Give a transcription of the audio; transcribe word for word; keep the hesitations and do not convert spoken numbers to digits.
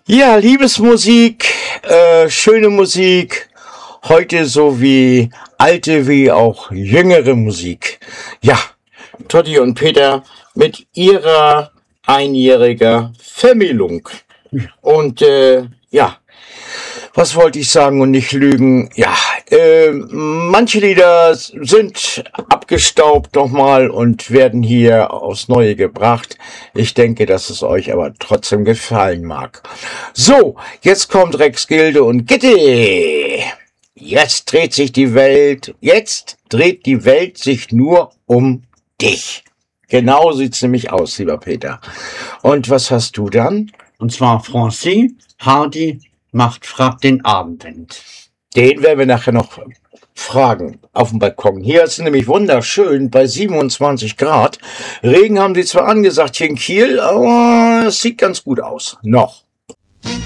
Ja, Liebesmusik, äh, schöne Musik, heute so wie alte wie auch jüngere Musik. Ja, Totti und Peter mit ihrer einjähriger Vermählung. Und äh, ja, was wollte ich sagen und nicht lügen? Ja, äh, manche Lieder sind abgestaubt nochmal und werden hier aufs Neue gebracht. Ich denke, dass es euch aber trotzdem gefallen mag. So, jetzt kommt Rex Gilde und Gitti. Jetzt dreht sich die Welt, jetzt dreht die Welt sich nur um dich. Genau sieht's nämlich aus, lieber Peter. Und was hast du dann? Und zwar Francis Hardy macht Frag den Abendwind. Den werden wir nachher noch fragen auf dem Balkon. Hier ist es nämlich wunderschön bei siebenundzwanzig Grad. Regen haben sie zwar angesagt hier in Kiel, aber es sieht ganz gut aus. Noch.